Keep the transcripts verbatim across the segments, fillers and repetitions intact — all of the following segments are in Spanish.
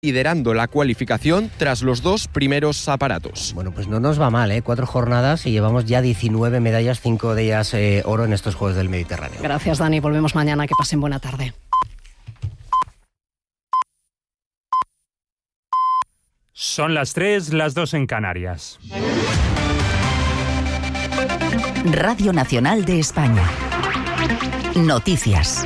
liderando la cualificación tras los dos primeros aparatos. Bueno, pues no nos va mal, ¿eh? Cuatro jornadas y llevamos ya diecinueve medallas, cinco de ellas eh, oro en estos Juegos del Mediterráneo. Gracias, Dani. Volvemos mañana. Que pasen buena tarde. Son las tres, las dos en Canarias. Radio Nacional de España. Noticias.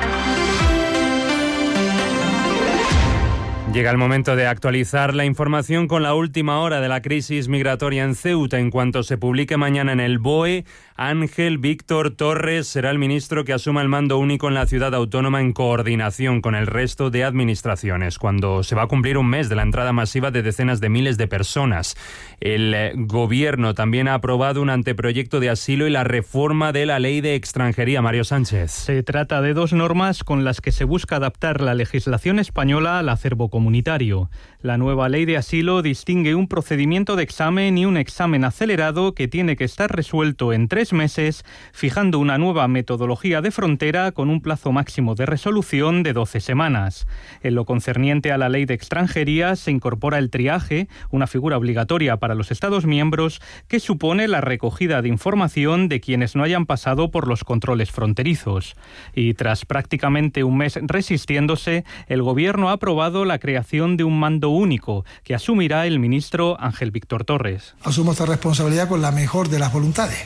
Llega el momento de actualizar la información con la última hora de la crisis migratoria en Ceuta. En cuanto se publique mañana en el B O E, Ángel Víctor Torres será el ministro que asuma el mando único en la ciudad autónoma en coordinación con el resto de administraciones, cuando se va a cumplir un mes de la entrada masiva de decenas de miles de personas. El gobierno también ha aprobado un anteproyecto de asilo y la reforma de la ley de extranjería. Mario Sánchez. Se trata de dos normas con las que se busca adaptar la legislación española al acervo comunitario. La nueva ley de asilo distingue un procedimiento de examen y un examen acelerado que tiene que estar resuelto en tres meses, fijando una nueva metodología de frontera con un plazo máximo de resolución de doce semanas. En lo concerniente a la ley de extranjería se incorpora el triaje, una figura obligatoria para los Estados miembros que supone la recogida de información de quienes no hayan pasado por los controles fronterizos. Y tras prácticamente un mes resistiéndose, el Gobierno ha aprobado la creación de un mando único que asumirá el ministro Ángel Víctor Torres. Asumo esta responsabilidad con la mejor de las voluntades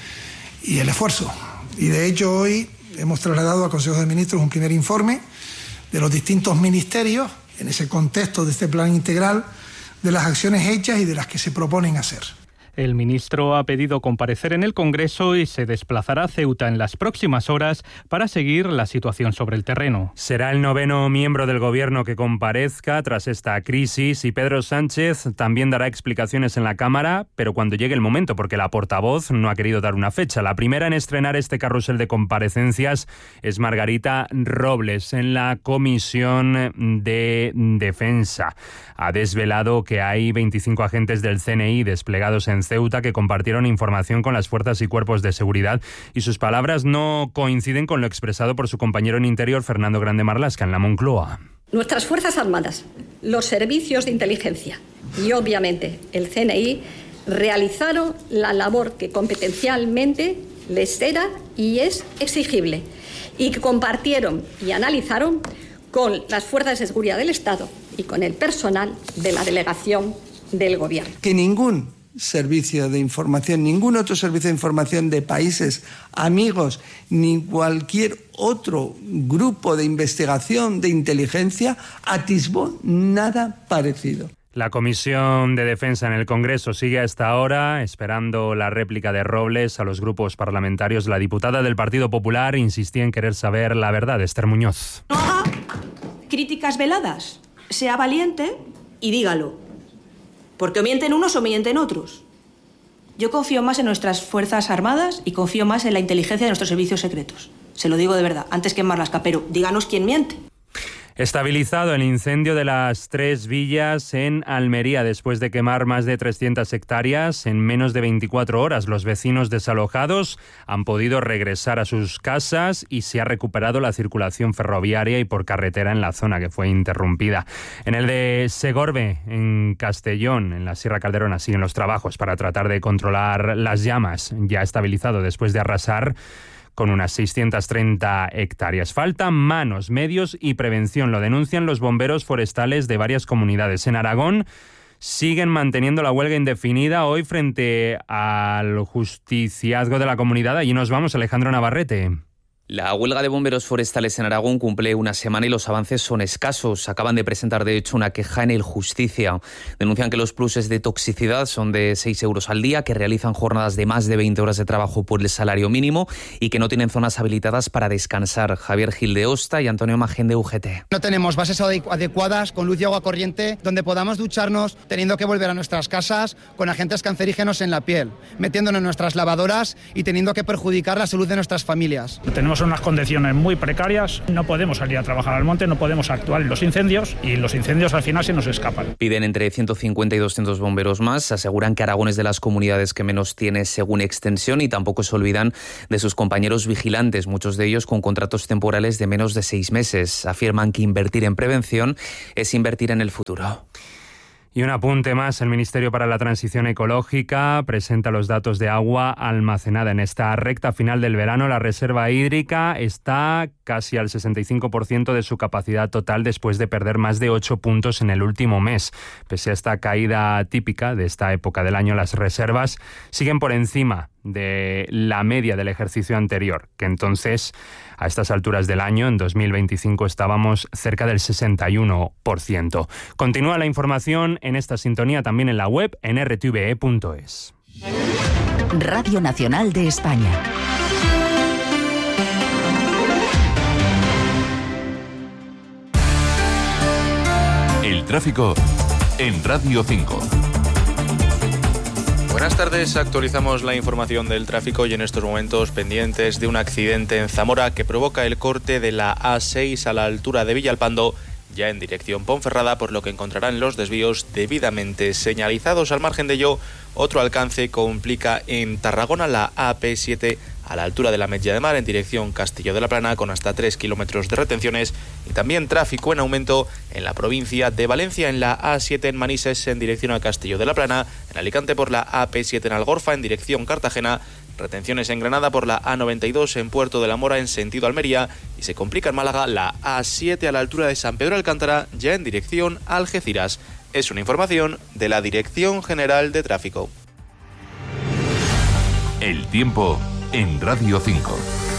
y el esfuerzo. Y de hecho hoy hemos trasladado al Consejo de Ministros un primer informe de los distintos ministerios en ese contexto de este plan integral de las acciones hechas y de las que se proponen hacer. El ministro ha pedido comparecer en el Congreso y se desplazará a Ceuta en las próximas horas para seguir la situación sobre el terreno. Será el noveno miembro del Gobierno que comparezca tras esta crisis y Pedro Sánchez también dará explicaciones en la Cámara, pero cuando llegue el momento, porque la portavoz no ha querido dar una fecha. La primera en estrenar este carrusel de comparecencias es Margarita Robles en la Comisión de Defensa. Ha desvelado que hay veinticinco agentes del C N I desplegados en Ceuta que compartieron información con las fuerzas y cuerpos de seguridad y sus palabras no coinciden con lo expresado por su compañero en Interior, Fernando Grande Marlaska, en la Moncloa. Nuestras Fuerzas Armadas, los servicios de inteligencia y obviamente el C N I realizaron la labor que competencialmente les era y es exigible y que compartieron y analizaron con las fuerzas de seguridad del Estado y con el personal de la delegación del Gobierno. Que ningún servicio de información, ningún otro servicio de información de países amigos, ni cualquier otro grupo de investigación de inteligencia atisbó nada parecido. La Comisión de Defensa en el Congreso sigue hasta ahora esperando la réplica de Robles a los grupos parlamentarios. La diputada del Partido Popular insistía en querer saber la verdad. Esther Muñoz. No haga críticas veladas, sea valiente y dígalo. Porque o mienten unos o mienten otros. Yo confío más en nuestras Fuerzas Armadas y confío más en la inteligencia de nuestros servicios secretos. Se lo digo de verdad, antes que en Marlaska, pero díganos quién miente. Estabilizado el incendio de las Tres Villas en Almería después de quemar más de trescientas hectáreas en menos de veinticuatro horas. Los vecinos desalojados han podido regresar a sus casas y se ha recuperado la circulación ferroviaria y por carretera en la zona que fue interrumpida. En el de Segorbe, en Castellón, en la Sierra Calderona, siguen los trabajos para tratar de controlar las llamas. Ya estabilizado después de arrasar con unas seiscientas treinta hectáreas. Faltan manos, medios y prevención. Lo denuncian los bomberos forestales de varias comunidades. En Aragón siguen manteniendo la huelga indefinida hoy frente al justiciazgo de la comunidad. Allí nos vamos, Alejandro Navarrete. La huelga de bomberos forestales en Aragón cumple una semana y los avances son escasos. Acaban de presentar, de hecho, una queja en el Justicia. Denuncian que los pluses de toxicidad son de seis euros al día, que realizan jornadas de más de veinte horas de trabajo por el salario mínimo y que no tienen zonas habilitadas para descansar. Javier Gil de Osta y Antonio Magén de U G T. No tenemos bases adecuadas con luz y agua corriente donde podamos ducharnos teniendo que volver a nuestras casas con agentes cancerígenos en la piel, metiéndonos en nuestras lavadoras y teniendo que perjudicar la salud de nuestras familias. Tenemos Vivimos en unas condiciones muy precarias, no podemos salir a trabajar al monte, no podemos actuar en los incendios y los incendios al final se nos escapan. Piden entre ciento cincuenta y doscientos bomberos más. Aseguran que Aragón es de las comunidades que menos tiene según extensión y tampoco se olvidan de sus compañeros vigilantes, muchos de ellos con contratos temporales de menos de seis meses. Afirman que invertir en prevención es invertir en el futuro. Y un apunte más, el Ministerio para la Transición Ecológica presenta los datos de agua almacenada. En esta recta final del verano, la reserva hídrica está casi al sesenta y cinco por ciento de su capacidad total después de perder más de ocho puntos en el último mes. Pese a esta caída típica de esta época del año, las reservas siguen por encima de la media del ejercicio anterior, que entonces, a estas alturas del año, en dos mil veinticinco, estábamos cerca del sesenta y uno por ciento. Continúa la información en esta sintonía también en la web en r t v e punto es. Radio Nacional de España. El tráfico en Radio cinco. Buenas tardes, actualizamos la información del tráfico y en estos momentos pendientes de un accidente en Zamora que provoca el corte de la A seis a la altura de Villalpando, ya en dirección Ponferrada, por lo que encontrarán los desvíos debidamente señalizados. Al margen de ello, otro alcance complica en Tarragona la A P siete a la altura de la Metlla de Mar en dirección Castillo de la Plana, con hasta tres kilómetros de retenciones, y también tráfico en aumento en la provincia de Valencia en la A siete en Manises en dirección a Castillo de la Plana, en Alicante por la A P siete en Algorfa en dirección Cartagena, retenciones en Granada por la A noventa y dos en Puerto de la Mora en sentido Almería, y se complica en Málaga la A siete a la altura de San Pedro Alcántara ya en dirección Algeciras. Es una información de la Dirección General de Tráfico. El tiempo en Radio cinco.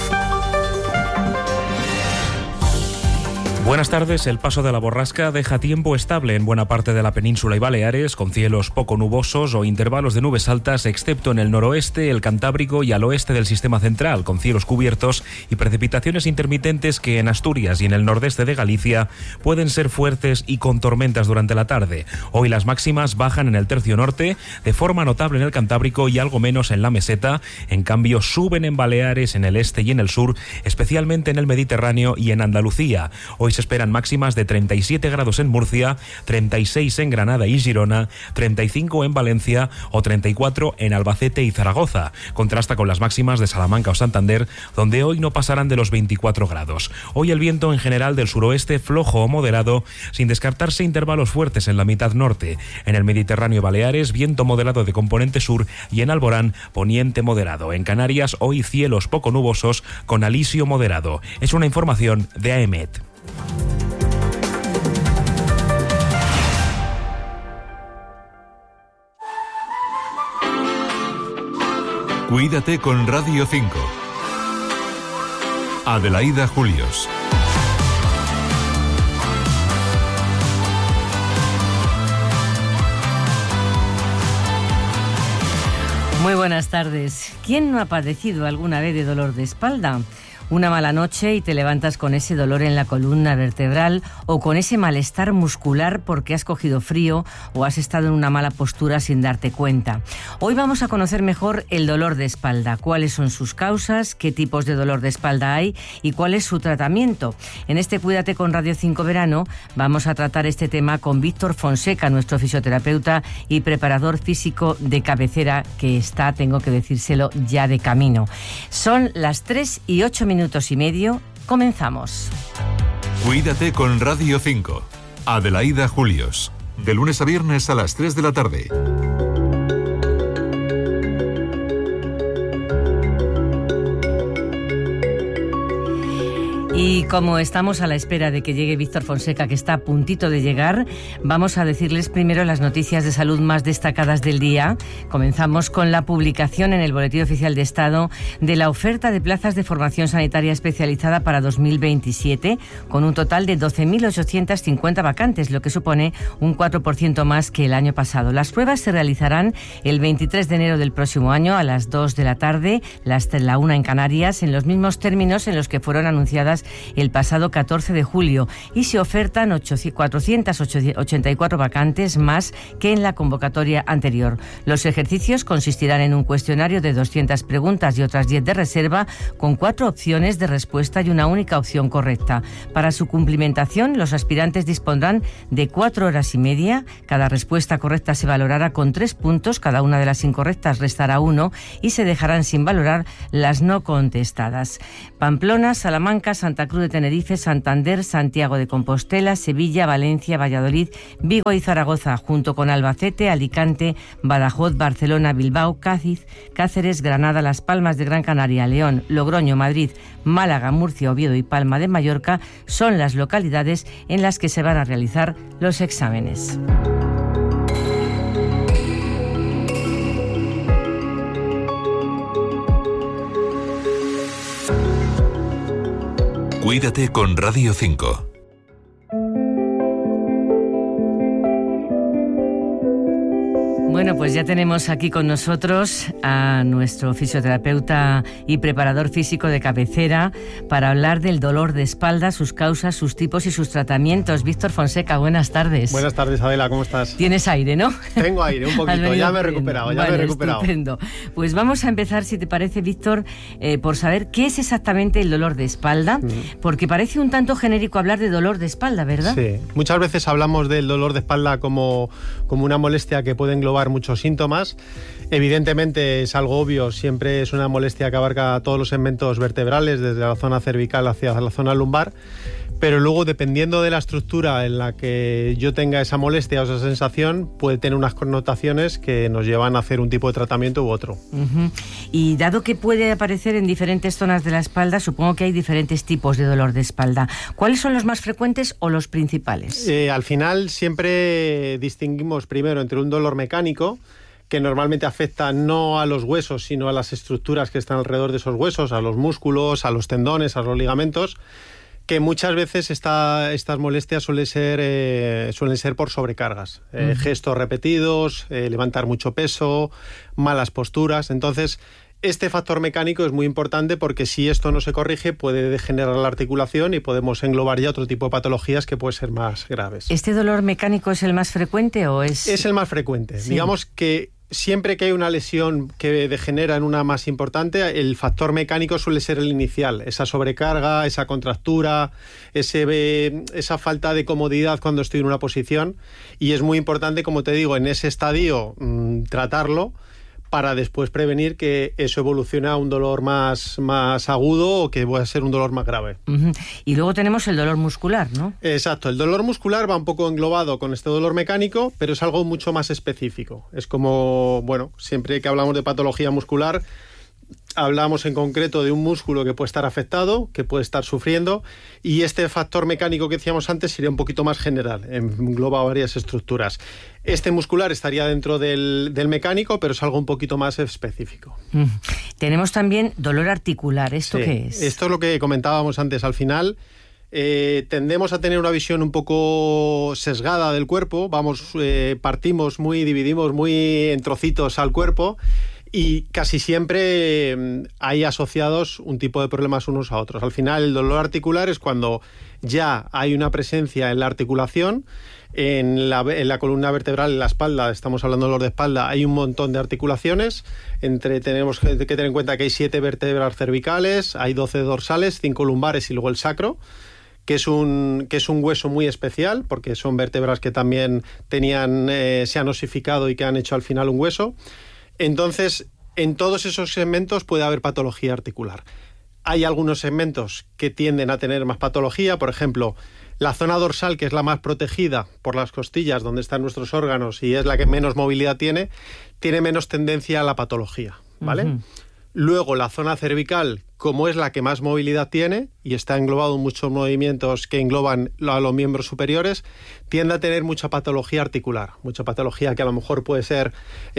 Buenas tardes. El paso de la borrasca deja tiempo estable en buena parte de la península y Baleares, con cielos poco nubosos o intervalos de nubes altas, excepto en el noroeste, el Cantábrico y al oeste del sistema central, con cielos cubiertos y precipitaciones intermitentes que en Asturias y en el nordeste de Galicia pueden ser fuertes y con tormentas durante la tarde. Hoy las máximas bajan en el tercio norte, de forma notable en el Cantábrico y algo menos en la meseta. En cambio, suben en Baleares, en el este y en el sur, especialmente en el Mediterráneo y en Andalucía. Hoy se esperan máximas de treinta y siete grados en Murcia, treinta y seis en Granada y Girona, treinta y cinco en Valencia o treinta y cuatro en Albacete y Zaragoza. Contrasta con las máximas de Salamanca o Santander, donde hoy no pasarán de los veinticuatro grados. Hoy el viento en general del suroeste flojo o moderado, sin descartarse intervalos fuertes en la mitad norte. En el Mediterráneo y Baleares, viento moderado de componente sur, y en Alborán, poniente moderado. En Canarias, hoy cielos poco nubosos con alisio moderado. Es una información de A E M E T. Cuídate con Radio cinco. Adelaida Julios. Muy buenas tardes. ¿Quién no ha padecido alguna vez de dolor de espalda? Una mala noche y te levantas con ese dolor en la columna vertebral o con ese malestar muscular porque has cogido frío o has estado en una mala postura sin darte cuenta. Hoy vamos a conocer mejor el dolor de espalda, cuáles son sus causas, qué tipos de dolor de espalda hay y cuál es su tratamiento. En este Cuídate con Radio cinco Verano vamos a tratar este tema con Víctor Fonseca, nuestro fisioterapeuta y preparador físico de cabecera, que está, tengo que decírselo, ya de camino. Son las tres y ocho minutos. Minutos y medio, comenzamos. Cuídate con Radio cinco. Adelaida Julios. De lunes a viernes a las tres de la tarde. Y como estamos a la espera de que llegue Víctor Fonseca, que está a puntito de llegar, vamos a decirles primero las noticias de salud más destacadas del día. Comenzamos con la publicación en el Boletín Oficial de Estado de la oferta de plazas de formación sanitaria especializada para dos mil veintisiete, con un total de doce mil ochocientas cincuenta vacantes, lo que supone un cuatro por ciento más que el año pasado. Las pruebas se realizarán el veintitrés de enero del próximo año a las dos de la tarde, hasta la una en Canarias, en los mismos términos en los que fueron anunciadas el pasado catorce de julio y se ofertan cuatrocientas ochenta y cuatro vacantes más que en la convocatoria anterior. Los ejercicios consistirán en un cuestionario de doscientas preguntas y otras diez de reserva, con cuatro opciones de respuesta y una única opción correcta. Para su cumplimentación, los aspirantes dispondrán de cuatro horas y media. Cada respuesta correcta se valorará con tres puntos, cada una de las incorrectas restará uno y se dejarán sin valorar las no contestadas. Pamplona, Salamanca, Santa Cruz de Tenerife, Santander, Santiago de Compostela, Sevilla, Valencia, Valladolid, Vigo y Zaragoza, junto con Albacete, Alicante, Badajoz, Barcelona, Bilbao, Cádiz, Cáceres, Granada, Las Palmas de Gran Canaria, León, Logroño, Madrid, Málaga, Murcia, Oviedo y Palma de Mallorca son las localidades en las que se van a realizar los exámenes. Cuídate con Radio cinco. Bueno, pues ya tenemos aquí con nosotros a nuestro fisioterapeuta y preparador físico de cabecera para hablar del dolor de espalda, sus causas, sus tipos y sus tratamientos. Víctor Fonseca, buenas tardes. Buenas tardes, Adela, ¿cómo estás? Tienes aire, ¿no? Tengo aire, un poquito, ya me he recuperado, ya vale, me he recuperado. Estupendo. Pues vamos a empezar, si te parece, Víctor, eh, por saber qué es exactamente el dolor de espalda, mm. porque parece un tanto genérico hablar de dolor de espalda, ¿verdad? Sí, muchas veces hablamos del dolor de espalda como, como una molestia que puede englobar muchos síntomas. Evidentemente es algo obvio, siempre es una molestia que abarca todos los segmentos vertebrales, desde la zona cervical hacia la zona lumbar, pero luego, dependiendo de la estructura en la que yo tenga esa molestia o esa sensación, puede tener unas connotaciones que nos llevan a hacer un tipo de tratamiento u otro. Uh-huh. Y dado que puede aparecer en diferentes zonas de la espalda, supongo que hay diferentes tipos de dolor de espalda. ¿Cuáles son los más frecuentes o los principales? Eh, al final siempre distinguimos primero entre un dolor mecánico, que normalmente afecta no a los huesos, sino a las estructuras que están alrededor de esos huesos, a los músculos, a los tendones, a los ligamentos, que muchas veces esta, estas molestias suelen ser, eh, suelen ser por sobrecargas, eh, uh-huh. gestos repetidos, eh, levantar mucho peso, malas posturas. Entonces, este factor mecánico es muy importante porque si esto no se corrige puede degenerar la articulación y podemos englobar ya otro tipo de patologías que pueden ser más graves. ¿Este dolor mecánico es el más frecuente o es...? Es el más frecuente. Sí. Digamos que siempre que hay una lesión que degenera en una más importante, el factor mecánico suele ser el inicial. Esa sobrecarga, esa contractura, ese, esa falta de comodidad cuando estoy en una posición. Y es muy importante, como te digo, en ese estadio mmm, tratarlo para después prevenir que eso evolucione a un dolor más, más agudo o que pueda ser un dolor más grave. Uh-huh. Y luego tenemos el dolor muscular, ¿no? Exacto, el dolor muscular va un poco englobado con este dolor mecánico, pero es algo mucho más específico. Es como, bueno, siempre que hablamos de patología muscular, hablamos en concreto de un músculo que puede estar afectado, que puede estar sufriendo, y este factor mecánico que decíamos antes sería un poquito más general, engloba varias estructuras. Este muscular estaría dentro del, del mecánico, pero es algo un poquito más específico. Mm. Tenemos también dolor articular. ¿Esto sí, qué es? Esto es lo que comentábamos antes. Al final, eh, tendemos a tener una visión un poco sesgada del cuerpo. Vamos, eh, partimos muy, dividimos muy en trocitos al cuerpo, y casi siempre hay asociados un tipo de problemas unos a otros. Al final, el dolor articular es cuando ya hay una presencia en la articulación, en la, en la columna vertebral, en la espalda, estamos hablando de dolor de espalda, hay un montón de articulaciones. Entre, tenemos que tener en cuenta que hay siete vértebras cervicales, hay doce dorsales, cinco lumbares y luego el sacro, que es un, que es un hueso muy especial, porque son vértebras que también tenían, eh, se han osificado y que han hecho al final un hueso. Entonces, en todos esos segmentos puede haber patología articular. Hay algunos segmentos que tienden a tener más patología, por ejemplo, la zona dorsal, que es la más protegida por las costillas, donde están nuestros órganos y es la que menos movilidad tiene, tiene menos tendencia a la patología, ¿vale? Uh-huh. Luego, la zona cervical, como es la que más movilidad tiene y está englobado en muchos movimientos que engloban a los miembros superiores, tiende a tener mucha patología articular, mucha patología que a lo mejor puede ser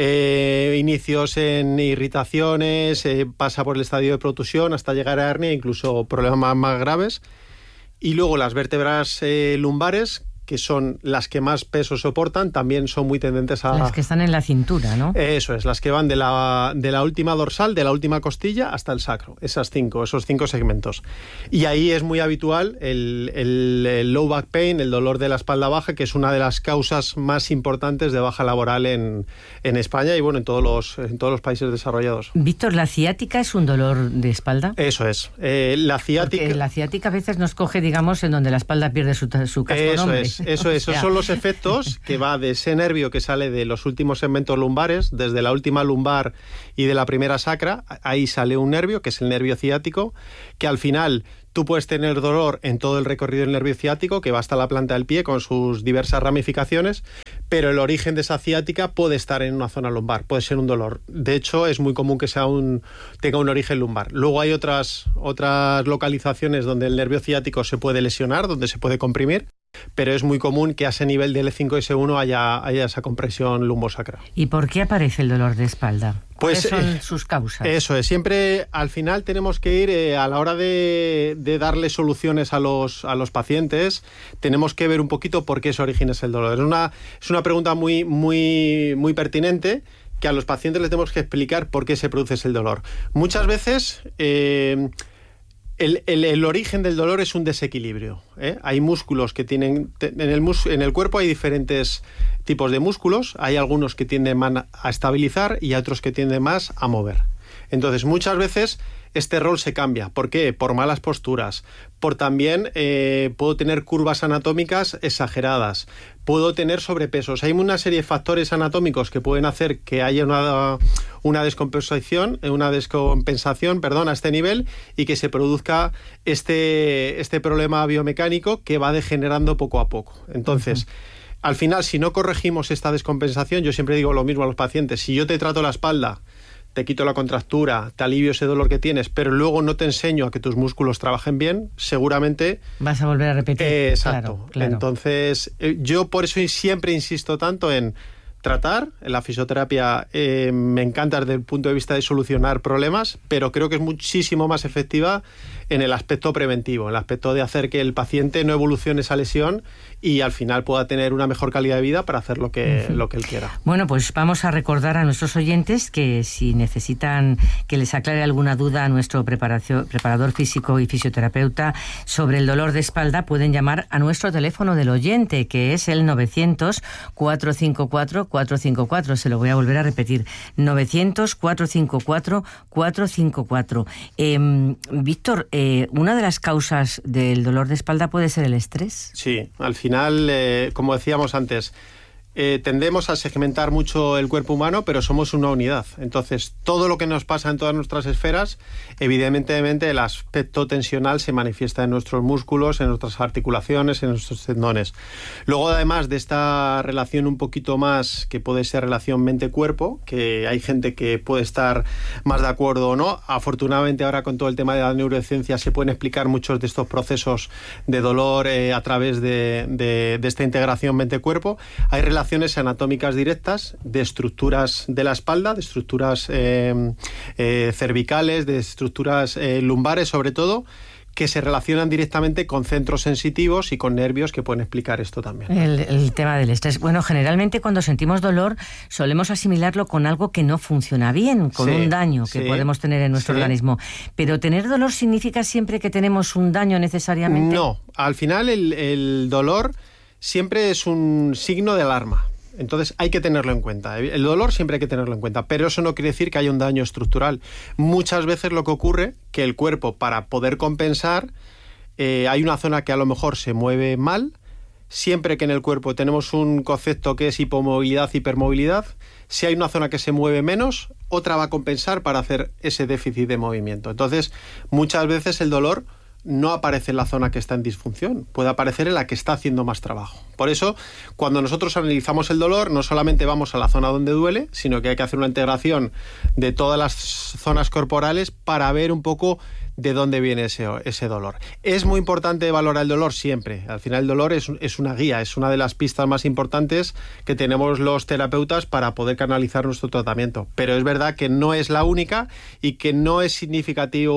eh, inicios en irritaciones, eh, pasa por el estadio de protusión hasta llegar a hernia, incluso problemas más, más graves. Y luego las vértebras eh, lumbares, que son las que más peso soportan, también son muy tendentes a... Las que están en la cintura, ¿no? Eso es, las que van de la, de la última dorsal, de la última costilla hasta el sacro. Esas cinco, esos cinco segmentos. Y ahí es muy habitual el, el, el low back pain, el dolor de la espalda baja, que es una de las causas más importantes de baja laboral en, en España y bueno, en todos los, en todos los países desarrollados. Víctor, ¿la ciática es un dolor de espalda? Eso es. Eh, la ciática... Porque la ciática a veces nos coge, digamos, en donde la espalda pierde su, su casco Eso nombre. es, eso es. Esos son los efectos que va de ese nervio que sale de los últimos segmentos lumbares, desde la última lumbar y de la primera sacra. Ahí sale un nervio, que es el nervio ciático, que al final tú puedes tener dolor en todo el recorrido del nervio ciático, que va hasta la planta del pie con sus diversas ramificaciones, pero el origen de esa ciática puede estar en una zona lumbar, puede ser un dolor. De hecho, es muy común que sea un, tenga un origen lumbar. Luego hay otras, otras localizaciones donde el nervio ciático se puede lesionar, donde se puede comprimir, pero es muy común que a ese nivel de L cinco S uno haya, haya esa compresión lumbosacra. ¿Y por qué aparece el dolor de espalda? Pues, ¿Cuáles son eh, sus causas? Eso es, siempre al final tenemos que ir, eh, a la hora de, de darle soluciones a los, a los pacientes, tenemos que ver un poquito por qué se origina el dolor. Es una, es una pregunta muy, muy, muy pertinente, que a los pacientes les tenemos que explicar por qué se produce ese dolor. Muchas veces... Eh, El, el, el origen del dolor es un desequilibrio, ¿eh? Hay músculos que tienen... En el, mus, en el cuerpo hay diferentes tipos de músculos. Hay algunos que tienden más a estabilizar y otros que tienden más a mover. Entonces, muchas veces este rol se cambia. ¿Por qué? Por malas posturas. Por también eh, puedo tener curvas anatómicas exageradas. Puedo tener sobrepesos. Hay una serie de factores anatómicos que pueden hacer que haya una, una descompensación, una descompensación, perdón, a este nivel y que se produzca este, este problema biomecánico que va degenerando poco a poco. Entonces, uh-huh. al final, si no corregimos esta descompensación, yo siempre digo lo mismo a los pacientes. Si yo te trato la espalda, te quito la contractura, te alivio ese dolor que tienes, pero luego no te enseño a que tus músculos trabajen bien, seguramente... Vas a volver a repetir. Eh, exacto. Claro, claro. Entonces, eh, yo por eso siempre insisto tanto en tratar. En la fisioterapia eh, me encanta desde el punto de vista de solucionar problemas, pero creo que es muchísimo más efectiva en el aspecto preventivo, en el aspecto de hacer que el paciente no evolucione esa lesión y al final pueda tener una mejor calidad de vida para hacer lo que, uh-huh. lo que él quiera. Bueno, pues vamos a recordar a nuestros oyentes que si necesitan que les aclare alguna duda a nuestro preparador físico y fisioterapeuta sobre el dolor de espalda, pueden llamar a nuestro teléfono del oyente, que es el novecientos, cuatrocientos cincuenta y cuatro, cuatrocientos cincuenta y cuatro. Se lo voy a volver a repetir. novecientos, cuatrocientos cincuenta y cuatro, cuatrocientos cincuenta y cuatro. Eh, Víctor, eh, ¿una de las causas del dolor de espalda puede ser el estrés? Sí, al final, eh, como decíamos antes, eh, tendemos a segmentar mucho el cuerpo humano, pero somos una unidad. Entonces, todo lo que nos pasa en todas nuestras esferas, evidentemente el aspecto tensional se manifiesta en nuestros músculos, en nuestras articulaciones, en nuestros tendones. Luego, además de esta relación un poquito más, que puede ser relación mente-cuerpo, que hay gente que puede estar más de acuerdo o no. Afortunadamente, ahora con todo el tema de la neurociencia se pueden explicar muchos de estos procesos de dolor eh, a través de, de, de esta integración mente-cuerpo. Hay relaciones anatómicas directas de estructuras de la espalda, de estructuras eh, eh, cervicales, de estructuras eh, lumbares sobre todo, que se relacionan directamente con centros sensitivos y con nervios que pueden explicar esto también. El, el tema del estrés. Bueno, generalmente cuando sentimos dolor solemos asimilarlo con algo que no funciona bien, con sí, un daño que sí, podemos tener en nuestro sí. organismo. Pero ¿tener dolor significa siempre que tenemos un daño necesariamente? No, al final el, el dolor siempre es un signo de alarma. Entonces hay que tenerlo en cuenta. El dolor siempre hay que tenerlo en cuenta, pero eso no quiere decir que haya un daño estructural. Muchas veces lo que ocurre que el cuerpo, para poder compensar, eh, hay una zona que a lo mejor se mueve mal. Siempre que en el cuerpo tenemos un concepto que es hipomovilidad, hipermovilidad, si hay una zona que se mueve menos, otra va a compensar para hacer ese déficit de movimiento. Entonces, muchas veces el dolor no aparece en la zona que está en disfunción, puede aparecer en la que está haciendo más trabajo. Por eso, cuando nosotros analizamos el dolor, no solamente vamos a la zona donde duele, sino que hay que hacer una integración de todas las zonas corporales para ver un poco de dónde viene ese, ese dolor. Es muy importante valorar el dolor siempre. Al final el dolor es, es una guía, es una de las pistas más importantes que tenemos los terapeutas para poder canalizar nuestro tratamiento. Pero es verdad que no es la única y que no es significativo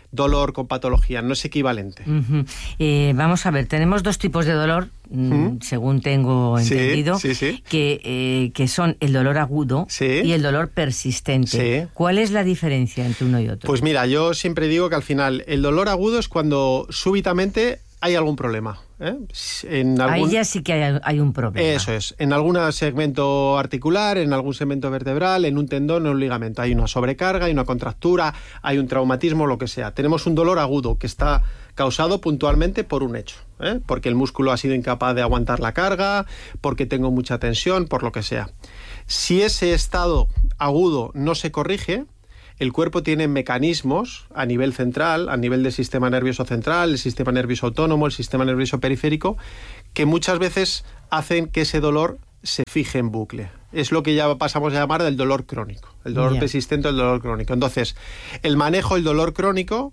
dolor con patología, no es equivalente. Uh-huh. Eh, vamos a ver, tenemos dos tipos de dolor, ¿Mm? según tengo entendido, sí, sí, sí. Que, eh, que son el dolor agudo sí. y el dolor persistente. Sí. ¿Cuál es la diferencia entre uno y otro? Pues mira, yo siempre digo que al final el dolor agudo es cuando súbitamente hay algún problema. ¿eh? En algún... Ahí ya sí que hay, hay un problema. Eso es, en algún segmento articular, en algún segmento vertebral, en un tendón, en un ligamento. Hay una sobrecarga, hay una contractura, hay un traumatismo, lo que sea. Tenemos un dolor agudo que está causado puntualmente por un hecho, ¿eh? porque el músculo ha sido incapaz de aguantar la carga, porque tengo mucha tensión, por lo que sea. Si ese estado agudo no se corrige, el cuerpo tiene mecanismos a nivel central, a nivel del sistema nervioso central, el sistema nervioso autónomo, el sistema nervioso periférico, que muchas veces hacen que ese dolor se fije en bucle. Es lo que ya pasamos a llamar del dolor crónico, el dolor yeah. persistente, el dolor crónico. Entonces, el manejo del dolor crónico,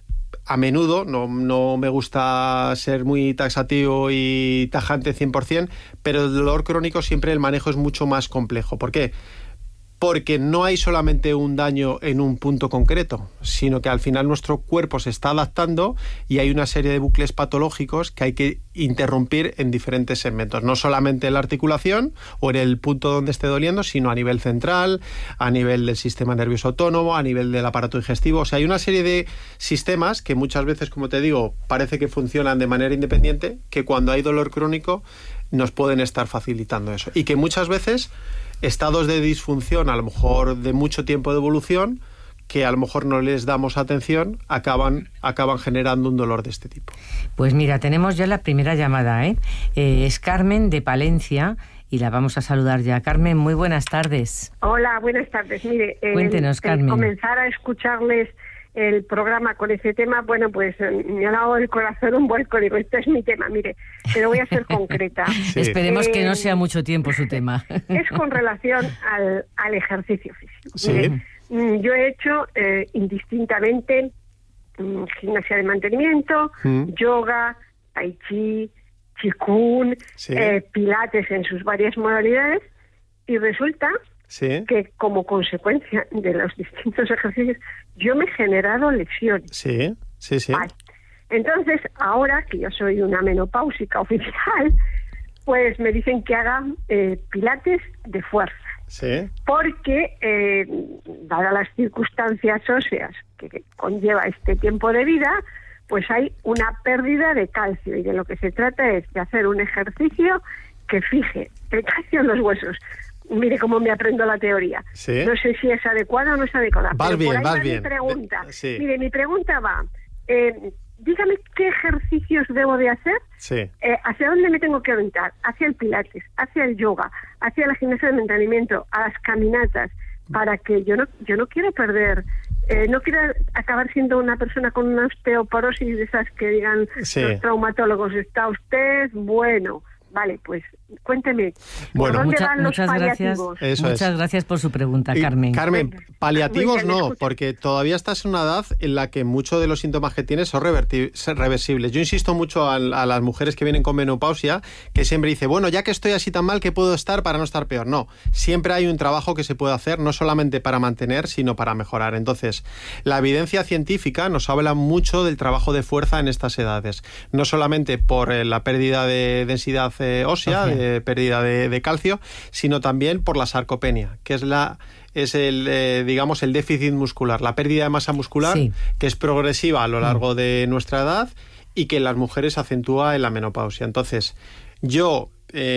a menudo, no, no me gusta ser muy taxativo y tajante cien por ciento, pero el dolor crónico siempre el manejo es mucho más complejo. ¿Por qué? Porque no hay solamente un daño en un punto concreto, sino que al final nuestro cuerpo se está adaptando y hay una serie de bucles patológicos que hay que interrumpir en diferentes segmentos, no solamente en la articulación o en el punto donde esté doliendo, sino a nivel central, a nivel del sistema nervioso autónomo, a nivel del aparato digestivo. O sea, hay una serie de sistemas que muchas veces, como te digo, parece que funcionan de manera independiente, que cuando hay dolor crónico nos pueden estar facilitando eso. Y que muchas veces estados de disfunción, a lo mejor de mucho tiempo de evolución, que a lo mejor no les damos atención, acaban, acaban generando un dolor de este tipo. Pues mira, tenemos ya la primera llamada, ¿eh? Eh, es Carmen de Palencia y la vamos a saludar ya. Carmen, muy buenas tardes. Hola, buenas tardes. Mire, Cuéntenos, el, Carmen. el comenzar a escucharles el programa con ese tema, bueno, pues me ha dado el corazón un vuelco. Digo, este es mi tema, mire, pero voy a ser concreta. Sí. Esperemos eh, que no sea mucho tiempo su tema. Es con relación al, al ejercicio físico. Sí. Mire, yo he hecho eh, indistintamente um, gimnasia de mantenimiento, mm. yoga, tai chi, qigong, sí. eh, pilates en sus varias modalidades, y resulta sí. que como consecuencia de los distintos ejercicios yo me he generado lesiones. Sí, sí, sí. Vale. Entonces, ahora que yo soy una menopáusica oficial, pues me dicen que haga eh, pilates de fuerza. Sí. Porque, eh, dadas las circunstancias óseas que, que conlleva este tiempo de vida, pues hay una pérdida de calcio, y de lo que se trata es de hacer un ejercicio que fije el calcio en los huesos. Mire cómo me aprendo la teoría. ¿Sí? No sé si es adecuada o no es adecuada. Vas pero bien, por ahí vas va bien. Mi pregunta. Sí. Mire, mi pregunta va, eh, dígame qué ejercicios debo de hacer, sí. eh, hacia dónde me tengo que orientar, hacia el pilates, hacia el yoga, hacia la gimnasia de mantenimiento, a las caminatas, para que yo no, yo no quiero perder, eh, no quiero acabar siendo una persona con una osteoporosis de esas que digan sí. los traumatólogos, está usted bueno. Vale, pues cuénteme. Bueno, ¿dónde mucha, van los muchas gracias. Eso muchas es. gracias por su pregunta, Carmen. Y, Carmen, paliativos bien, no, escucha. porque todavía estás en una edad en la que muchos de los síntomas que tienes son reversibles. Yo insisto mucho a, a las mujeres que vienen con menopausia, que siempre dice, bueno, ya que estoy así tan mal, ¿qué puedo estar para no estar peor? No, siempre hay un trabajo que se puede hacer, no solamente para mantener, sino para mejorar. Entonces, la evidencia científica nos habla mucho del trabajo de fuerza en estas edades, no solamente por eh, la pérdida de densidad eh, ósea, okay. de pérdida de, de calcio, sino también por la sarcopenia, que es la es el eh, digamos el déficit muscular, la pérdida de masa muscular, sí. que es progresiva a lo largo de nuestra edad y que en las mujeres acentúa en la menopausia. Entonces, yo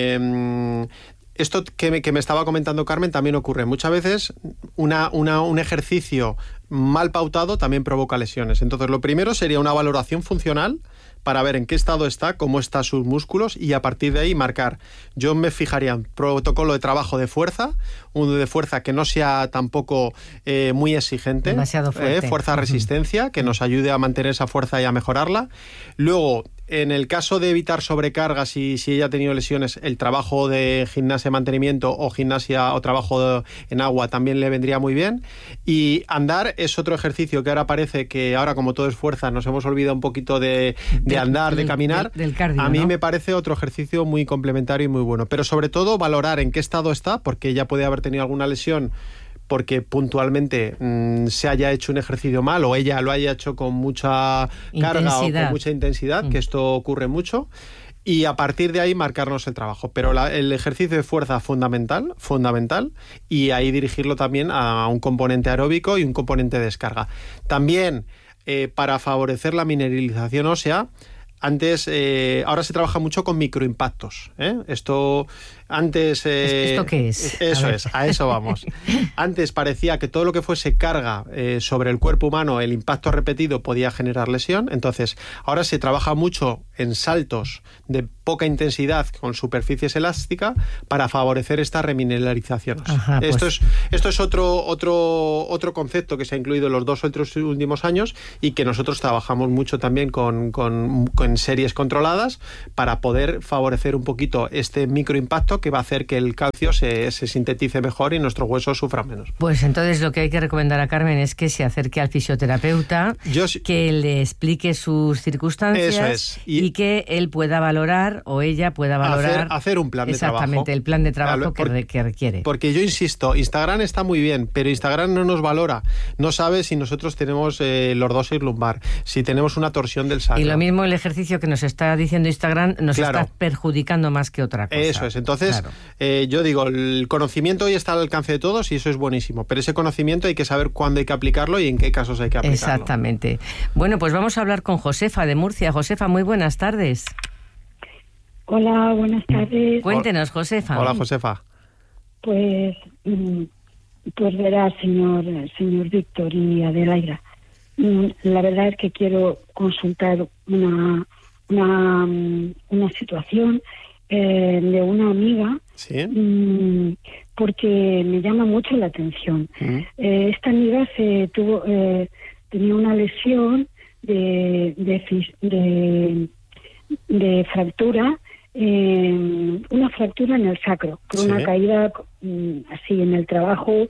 eh, esto que me, que me estaba comentando Carmen también ocurre muchas veces. Una, una, un ejercicio mal pautado también provoca lesiones. Entonces, lo primero sería una valoración funcional para ver en qué estado está, cómo están sus músculos, y a partir de ahí marcar. Yo me fijaría en protocolo de trabajo de fuerza, uno de fuerza que no sea tampoco eh, muy exigente, demasiado fuerte. Eh, fuerza-resistencia, uh-huh. que nos ayude a mantener esa fuerza y a mejorarla. Luego, en el caso de evitar sobrecargas y si ella ha tenido lesiones, el trabajo de gimnasia de mantenimiento o gimnasia o trabajo de, en agua también le vendría muy bien. Y andar es otro ejercicio que ahora parece que ahora, como todo es fuerza, nos hemos olvidado un poquito de, de andar, de caminar. Del, del cardio, a mí ¿no? me parece otro ejercicio muy complementario y muy bueno. Pero sobre todo valorar en qué estado está, porque ella puede haber tenido alguna lesión porque puntualmente mmm, se haya hecho un ejercicio mal o ella lo haya hecho con mucha carga intensidad. o con mucha intensidad, mm. que esto ocurre mucho. Y a partir de ahí marcarnos el trabajo. Pero la, el ejercicio de fuerza fundamental, fundamental, y ahí dirigirlo también a un componente aeróbico y un componente de descarga. También, eh, para favorecer la mineralización ósea, antes, eh, ahora se trabaja mucho con microimpactos, ¿eh? Esto antes... Eh, ¿Esto qué es? Eso a es, a eso vamos. Antes parecía que todo lo que fuese carga eh, sobre el cuerpo humano, el impacto repetido podía generar lesión. Entonces, ahora se trabaja mucho en saltos de poca intensidad con superficies elásticas para favorecer esta remineralización. Ajá, esto, pues... es, esto es otro, otro, otro concepto que se ha incluido en los dos o tres últimos años y que nosotros trabajamos mucho también con, con, con series controladas para poder favorecer un poquito este microimpacto que va a hacer que el calcio se, se sintetice mejor y nuestros huesos sufran menos. Pues entonces lo que hay que recomendar a Carmen es que se acerque al fisioterapeuta, Yo, que le explique sus circunstancias eso es. y, y que él pueda valorar o ella pueda valorar hacer, hacer un plan de trabajo. Exactamente, el plan de trabajo Por, que, que requiere. Porque yo insisto, Instagram está muy bien, pero Instagram no nos valora. No sabe si nosotros tenemos eh, lordosis lumbar, si tenemos una torsión del sacro. Y lo mismo el ejercicio que nos está diciendo Instagram nos claro. está perjudicando más que otra cosa. Eso es. Entonces, claro. eh, yo digo, el conocimiento hoy está al alcance de todos y eso es buenísimo, pero ese conocimiento hay que saber cuándo hay que aplicarlo y en qué casos hay que aplicarlo. Exactamente. Bueno, pues vamos a hablar con Josefa de Murcia. Josefa, muy buenas tardes. Hola, buenas tardes. Cuéntenos, Josefa. Hola, Josefa. Pues, pues verá, señor, señor Víctor y Adelaida, la verdad es que quiero consultar una, una, una situación eh, de una amiga, ¿sí? mmm, porque me llama mucho la atención. ¿Mm? Eh, esta amiga se tuvo eh, tenía una lesión de de, de, de fractura, eh, una fractura en el sacro, por ¿sí? una caída mm, así en el trabajo,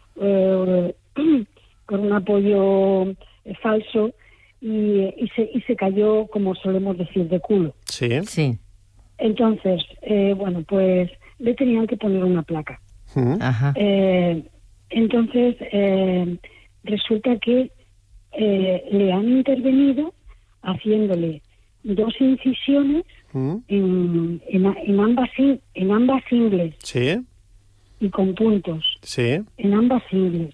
eh, por un apoyo eh, falso y, y, se, y se cayó, como solemos decir, de culo. Sí. Sí. Entonces, eh, bueno, pues le tenían que poner una placa. Ajá. Eh, entonces, eh, resulta que eh, le han intervenido haciéndole dos incisiones ¿Mm? en, en, en, ambas, en ambas ingles. Sí. Y con puntos. Sí. En ambas ingles.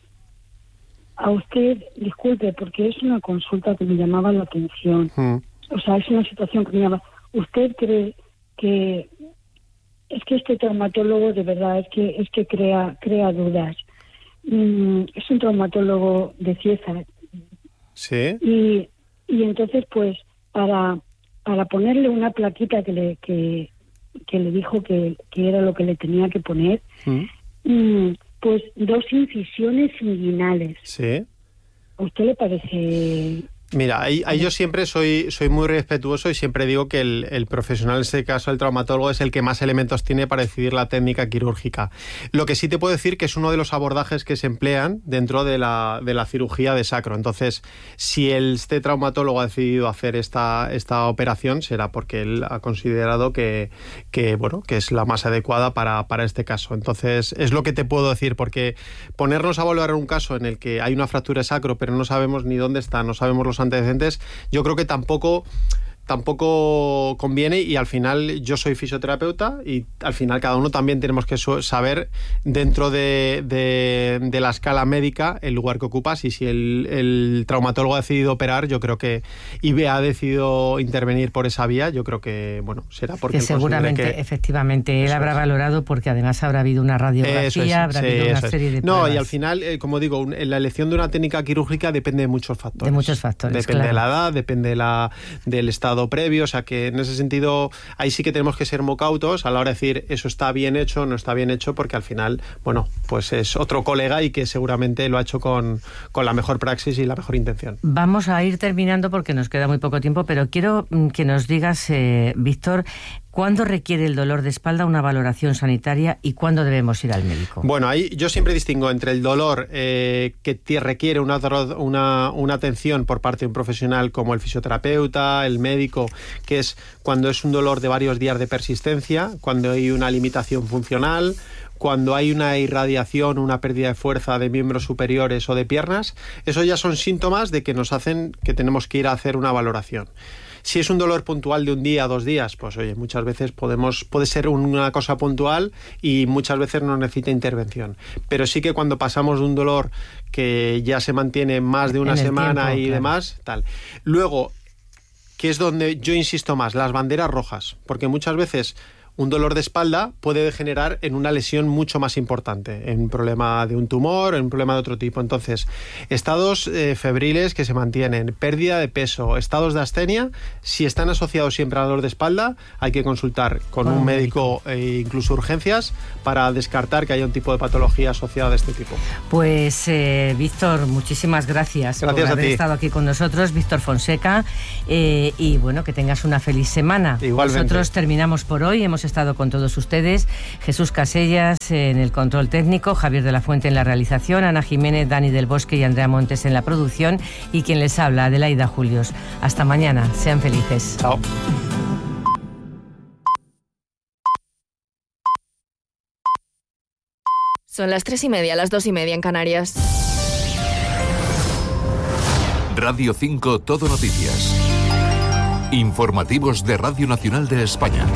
A usted, disculpe, porque es una consulta que me llamaba la atención. ¿Mm? O sea, es una situación que me llama... ¿Usted cree que es que este traumatólogo de verdad es que es que crea crea dudas? Mm, es un traumatólogo de Cieza. Sí. Y, y entonces, pues, para para ponerle una plaquita que le que, que le dijo que, que era lo que le tenía que poner, ¿Mm? Mm, pues dos incisiones inguinales. Sí. ¿A usted le parece...? Mira, ahí, ahí yo siempre soy, soy muy respetuoso y siempre digo que el, el profesional, en este caso el traumatólogo, es el que más elementos tiene para decidir la técnica quirúrgica. Lo que sí te puedo decir que es uno de los abordajes que se emplean dentro de la, de la cirugía de sacro. Entonces, si el, este traumatólogo ha decidido hacer esta, esta operación, será porque él ha considerado que, que, bueno, que es la más adecuada para, para este caso. Entonces, es lo que te puedo decir, porque ponernos a valorar un caso en el que hay una fractura de sacro, pero no sabemos ni dónde está, no sabemos los antecedentes, yo creo que tampoco tampoco conviene, y al final yo soy fisioterapeuta y al final cada uno también tenemos que saber dentro de, de, de la escala médica el lugar que ocupas, y si el, el traumatólogo ha decidido operar, yo creo que I B A ha decidido intervenir por esa vía, yo creo que bueno será porque que seguramente que, efectivamente él habrá es. valorado, porque además habrá habido una radiografía, es, habrá sí, habido una serie de no pruebas. Y al final, eh, como digo, un, la elección de una técnica quirúrgica depende de muchos factores. De muchos factores, Depende claro. de la edad, depende de la, del estado previo, o sea que en ese sentido ahí sí que tenemos que ser muy cautos a la hora de decir eso está bien hecho, no está bien hecho, porque al final, bueno, pues es otro colega y que seguramente lo ha hecho con, con la mejor praxis y la mejor intención. Vamos a ir terminando porque nos queda muy poco tiempo, pero quiero que nos digas, eh, Víctor, ¿cuándo requiere el dolor de espalda una valoración sanitaria y cuándo debemos ir al médico? Bueno, ahí yo siempre distingo entre el dolor eh, que te requiere una, una, una atención por parte de un profesional como el fisioterapeuta, el médico, que es cuando es un dolor de varios días de persistencia, cuando hay una limitación funcional, cuando hay una irradiación, una pérdida de fuerza de miembros superiores o de piernas, eso ya son síntomas de que nos hacen que tenemos que ir a hacer una valoración. Si es un dolor puntual de un día, dos días, pues oye, muchas veces podemos, puede ser una cosa puntual y muchas veces no necesita intervención. Pero sí que cuando pasamos de un dolor que ya se mantiene más de una En el semana tiempo, y claro. demás, tal. Luego, que es donde yo insisto más, las banderas rojas, porque muchas veces un dolor de espalda puede degenerar en una lesión mucho más importante, en un problema de un tumor, en un problema de otro tipo. Entonces, estados eh, febriles que se mantienen, pérdida de peso, estados de astenia, si están asociados siempre al dolor de espalda, hay que consultar con, con un médico e incluso urgencias para descartar que haya un tipo de patología asociada de este tipo. Pues eh, Víctor, muchísimas gracias, gracias por a haber ti. estado aquí con nosotros, Víctor Fonseca, eh, y bueno, que tengas una feliz semana. Igualmente. Nosotros terminamos por hoy, hemos estado con todos ustedes, Jesús Casellas en el control técnico, Javier de la Fuente en la realización, Ana Jiménez, Dani del Bosque y Andrea Montes en la producción, y quien les habla, Adelaida Julios. Hasta mañana, sean felices. Chao. Son las tres y media, las dos y media en Canarias. Radio cinco Todo Noticias. Informativos de Radio Nacional de España.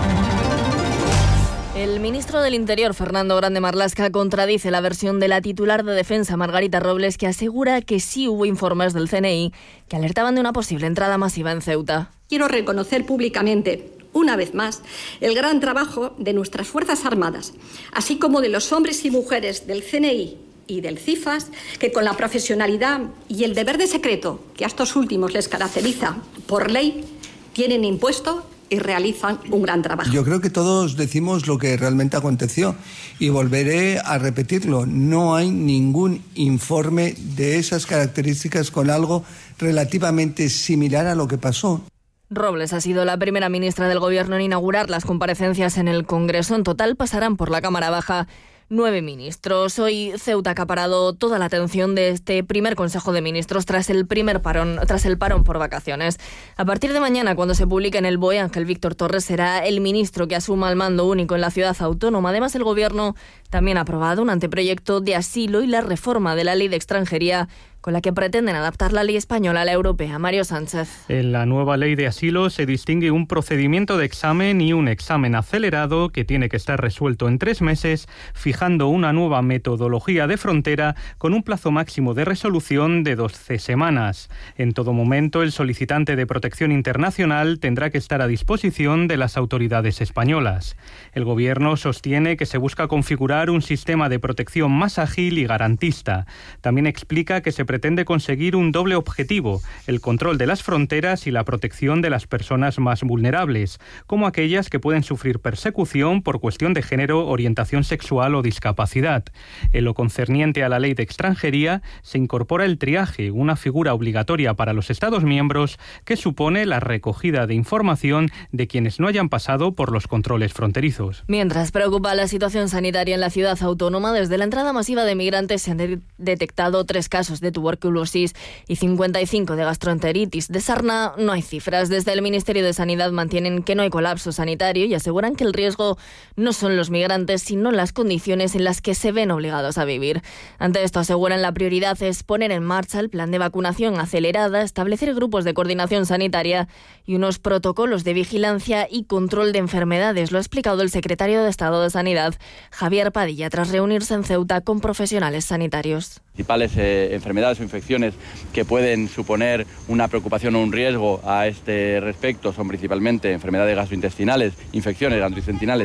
El ministro del Interior, Fernando Grande Marlaska, contradice la versión de la titular de Defensa, Margarita Robles, que asegura que sí hubo informes del C N I que alertaban de una posible entrada masiva en Ceuta. Quiero reconocer públicamente, una vez más, el gran trabajo de nuestras Fuerzas Armadas, así como de los hombres y mujeres del C N I y del CIFAS, que con la profesionalidad y el deber de secreto que a estos últimos les caracteriza por ley, tienen impuesto y realizan un gran trabajo. Yo creo que todos decimos lo que realmente aconteció y volveré a repetirlo. No hay ningún informe de esas características con algo relativamente similar a lo que pasó. Robles ha sido la primera ministra del Gobierno en inaugurar las comparecencias en el Congreso. En total pasarán por la Cámara Baja nueve ministros. Hoy Ceuta ha acaparado toda la atención de este primer Consejo de Ministros tras el primer parón, tras el parón por vacaciones. A partir de mañana, cuando se publique en el B O E, Ángel Víctor Torres será el ministro que asuma el mando único en la ciudad autónoma. Además, el Gobierno también ha aprobado un anteproyecto de asilo y la reforma de la ley de extranjería, con la que pretenden adaptar la ley española a la europea. Mario Sánchez. En la nueva ley de asilo se distingue un procedimiento de examen y un examen acelerado que tiene que estar resuelto en tres meses, fijando una nueva metodología de frontera con un plazo máximo de resolución de doce semanas. En todo momento, el solicitante de protección internacional tendrá que estar a disposición de las autoridades españolas. El Gobierno sostiene que se busca configurar un sistema de protección más ágil y garantista. También explica que se pretende conseguir un doble objetivo: el control de las fronteras y la protección de las personas más vulnerables, como aquellas que pueden sufrir persecución por cuestión de género, orientación sexual o discapacidad. En lo concerniente a la ley de extranjería, se incorpora el triaje, una figura obligatoria para los Estados miembros que supone la recogida de información de quienes no hayan pasado por los controles fronterizos. Mientras preocupa la situación sanitaria en la ciudad autónoma, desde la entrada masiva de migrantes se han de- detectado tres casos de tuberculosis y cincuenta y cinco de gastroenteritis. De sarna no hay cifras. Desde el Ministerio de Sanidad mantienen que no hay colapso sanitario y aseguran que el riesgo no son los migrantes, sino las condiciones en las que se ven obligados a vivir. Ante esto, aseguran la prioridad es poner en marcha el plan de vacunación acelerada, establecer grupos de coordinación sanitaria y unos protocolos de vigilancia y control de enfermedades. Lo ha explicado el secretario de Estado de Sanidad, Javier Padilla, tras reunirse en Ceuta con profesionales sanitarios. Principales eh, enfermedades o infecciones que pueden suponer una preocupación o un riesgo a este respecto son principalmente enfermedades gastrointestinales, infecciones gastrointestinales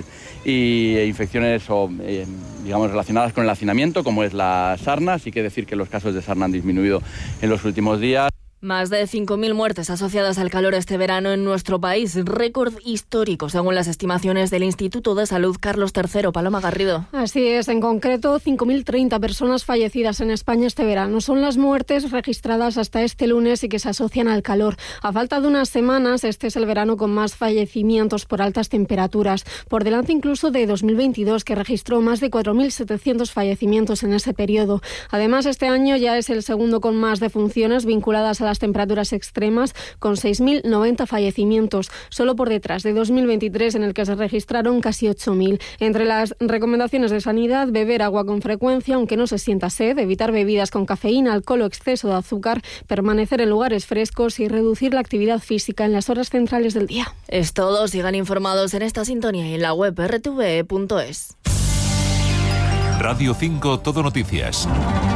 y eh, infecciones o, eh, digamos, relacionadas con el hacinamiento, como es la sarna. Sí que decir que los casos de sarna han disminuido en los últimos días. Más de cinco mil muertes asociadas al calor este verano en nuestro país, récord histórico según las estimaciones del Instituto de Salud Carlos tercero. Paloma Garrido. Así es, en concreto cinco mil treinta personas fallecidas en España este verano. Son las muertes registradas hasta este lunes y que se asocian al calor. A falta de unas semanas, este es el verano con más fallecimientos por altas temperaturas, por delante incluso de dos mil veintidós, que registró más de cuatro mil setecientos fallecimientos en ese periodo. Además, este año ya es el segundo con más defunciones vinculadas a las temperaturas extremas, con seis mil noventa fallecimientos, solo por detrás de dos mil veintitrés, en el que se registraron casi ocho mil. Entre las recomendaciones de sanidad, beber agua con frecuencia, aunque no se sienta sed, evitar bebidas con cafeína, alcohol o exceso de azúcar, permanecer en lugares frescos y reducir la actividad física en las horas centrales del día. Es todo. Sigan informados en esta sintonía y en la web erre te ve punto es. Radio cinco Todo Noticias.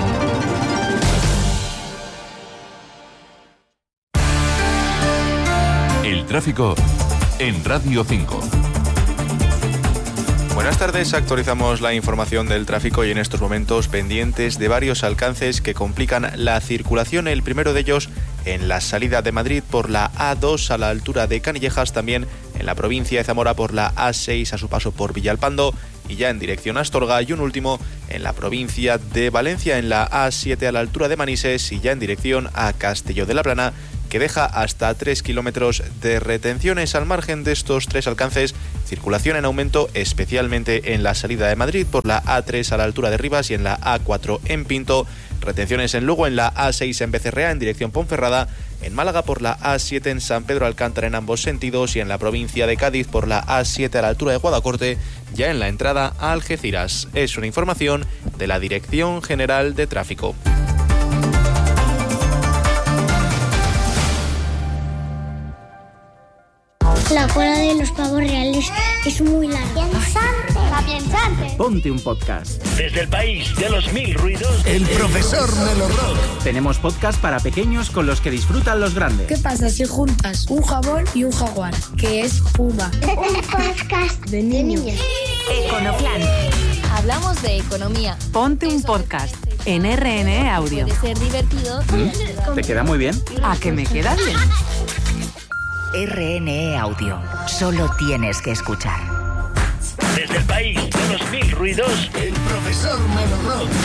El tráfico en Radio cinco. Buenas tardes, actualizamos la información del tráfico y en estos momentos pendientes de varios alcances que complican la circulación. El primero de ellos en la salida de Madrid por la A dos a la altura de Canillejas, también en la provincia de Zamora por la A seis a su paso por Villalpando y ya en dirección a Astorga, y un último en la provincia de Valencia en la A siete a la altura de Manises y ya en dirección a Castelló de la Plana, que deja hasta tres kilómetros de retenciones. Al margen de estos tres alcances, circulación en aumento, especialmente en la salida de Madrid por la A tres a la altura de Rivas y en la A cuatro en Pinto, retenciones en Lugo en la A seis en Becerrea en dirección Ponferrada, en Málaga por la A siete en San Pedro Alcántara en ambos sentidos y en la provincia de Cádiz por la A siete a la altura de Guadacorte, ya en la entrada a Algeciras. Es una información de la Dirección General de Tráfico. La cola de los pavos reales es muy larga. ¡Piensante! Ponte un podcast. Desde el país de los mil ruidos, El profesor Melo Rock. Tenemos podcast para pequeños con los que disfrutan los grandes. ¿Qué pasa si juntas un jabón y un jaguar? Que es Puma. Un podcast de niños. Econoplan. Hablamos de economía. Ponte un podcast en R N E Audio. Puede ser divertido. ¿Mm? ¿Te queda muy bien? ¿A que me queda bien? R N E Audio. Solo tienes que escuchar. Desde el país de los mil ruidos, El profesor Melo Rock.